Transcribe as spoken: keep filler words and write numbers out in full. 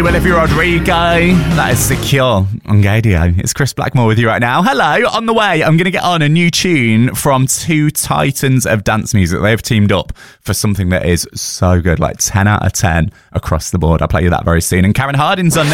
Olivia Rodrigo. That is Secure on Gadio. It's Chris Blackmore with you right now. Hello. On the way, I'm going to get on a new tune from two titans of dance music. They've teamed up for something that is so good, like ten out of ten across the board. I'll play you that very soon. And Karen Harding's on